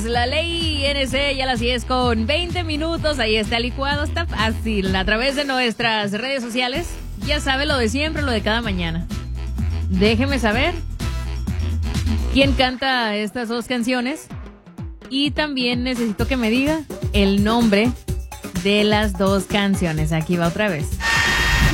La ley NC ya las 10 con 20 minutos. Ahí está el licuado, está fácil. A través de nuestras redes sociales, ya sabe lo de siempre, lo de cada mañana. Déjeme saber quién canta estas dos canciones. Y también necesito que me diga el nombre de las dos canciones. Aquí va otra vez.